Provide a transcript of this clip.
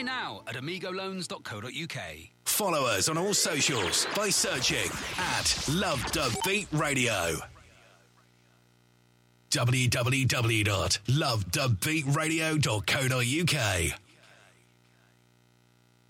now at amigoloans.co.uk. Follow us on all socials by searching at Love Dub Beat Radio. www.lovedubbeatradio.co.uk